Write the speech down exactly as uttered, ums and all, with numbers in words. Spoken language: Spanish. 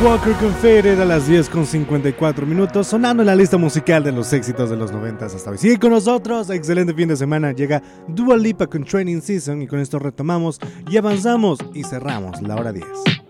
Walker con Faded a las diez con cincuenta y cuatro minutos, sonando en la lista musical de los éxitos de los noventas hasta hoy. Sigue con nosotros, excelente fin de semana. Llega Dua Lipa con Training Season y con esto retomamos y avanzamos y cerramos la hora diez.